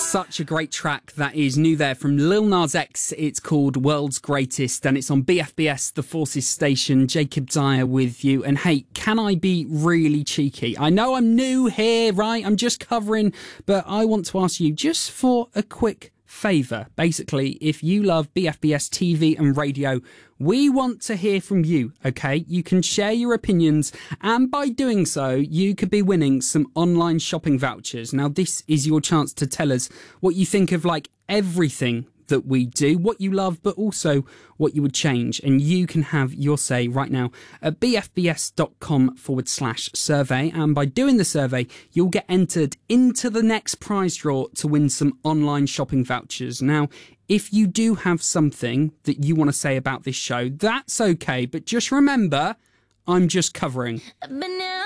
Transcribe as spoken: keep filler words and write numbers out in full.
Such a great track that is new there from Lil Nas X. It's called World's Greatest and it's on B F B S, The Forces Station. Jacob Dyer with you. And hey, can I be really cheeky? I know I'm new here, right? I'm just covering, but I want to ask you just for a quick favour. Basically, if you love B F B S T V and radio, we want to hear from you, okay? You can share your opinions, and by doing so, you could be winning some online shopping vouchers. Now, this is your chance to tell us what you think of, like, everything that we do, what you love, but also what you would change. And you can have your say right now at bfbs.com forward slash survey. And by doing the survey, you'll get entered into the next prize draw to win some online shopping vouchers. Now, if you do have something that you want to say about this show, that's okay. But just remember, I'm just covering.